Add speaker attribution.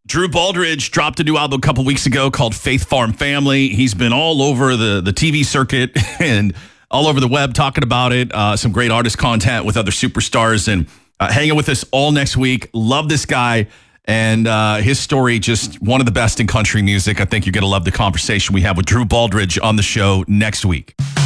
Speaker 1: Drew Baldridge dropped a new album a couple weeks ago called Faith Farm Family. He's been all over the TV circuit and all over the web talking about it. Some great artist content with other superstars and hanging with us all next week. Love this guy and his story, just one of the best in country music. I think you're going to love the conversation we have with Drew Baldridge on the show next week.